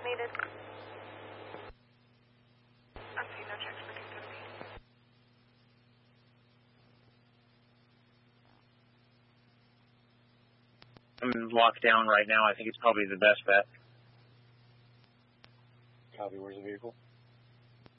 needed. Unseen, no checks for activity. I'm locked down right now. I think it's probably the best bet. Copy. Where's the vehicle?